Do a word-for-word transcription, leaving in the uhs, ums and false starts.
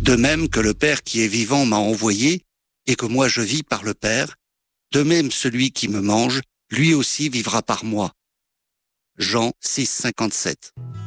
De même que le Père qui est vivant m'a envoyé, et que moi je vis par le Père, de même celui qui me mange, lui aussi vivra par moi. Jean six, cinquante-sept.